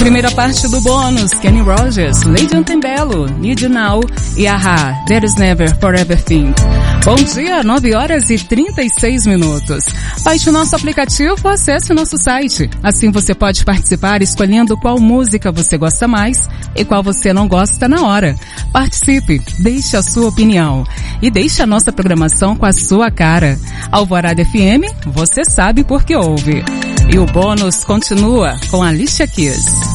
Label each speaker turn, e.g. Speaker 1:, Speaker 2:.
Speaker 1: Primeira parte do bônus, Kenny Rogers, Lady Antebellum, Need You Now e Aha, There Is Never Forever Thing. Bom dia, 9h36. Baixe o nosso aplicativo ou acesse o nosso site. Assim você pode participar escolhendo qual música você gosta mais e qual você não gosta na hora. Participe, deixe a sua opinião e deixe a nossa programação com a sua cara. Alvorada FM, você sabe por que ouve. E o bônus continua com Alicia Keys.